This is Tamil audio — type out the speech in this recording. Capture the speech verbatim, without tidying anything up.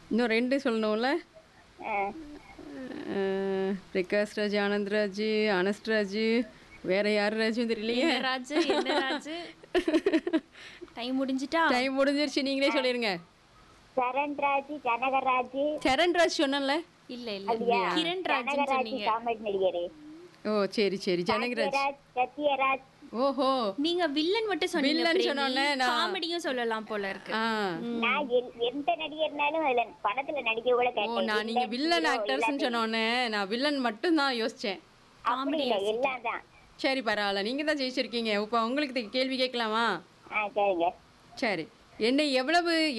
இன்னும் ரெண்டு சொல்லணும்ல. ஆ, அஹ், பிரகாஷ் ராஜ், ஆனந்த் ராஜ், அனஸ்ட் ராஜ், வேற யார் ராஜும் தெரியலையே. என்ன ராஜு என்ன ராஜு டைம் முடிஞ்சிட்டா டைம் முடிஞ்சிருச்சு, நீங்களே சொல்லிருங்க. சரண்ராஜ், ஜனகராஜ். சரண் ராஜ் சொன்னேன்ல. இல்ல இல்ல அப்படியா? கிரண் ராஜ்னு ஜனகராஜ் சொன்னீங்க. காமெடி நடிகர். ஓ சரி சரி, ஜனகராஜ். சத்யராஜ், சத்யராஜ். ஓஹோ. நீங்க வில்லன் மட்டும் சொன்னீங்க. வில்லன் சொன்னோனே நான் காமெடியும் சொல்லலாம் போல இருக்கு. ஆ நான் எல்- எந்த நடிகர்னாலும் அதுல படத்துல நடிக்க கூட ஓ கேட்டேன். நான் நீங்க வில்லன், வில்லன் hero ஆக்டர்ஸ்னு எல்லாத்தையும். சொன்னோன்னே நான் வில்லன் மட்டும் தான் யோசிச்சேன். அப்படி இல்ல, எல்லாம் தான். சரி பரவாயில்ல, நீங்க தான் ஜெயிச்சிருக்கீங்க. இப்போ உங்களுக்கு கேள்வி கேட்கலாமா? ஆ, சரிங்க. சரி. என்னை எவ்வளவு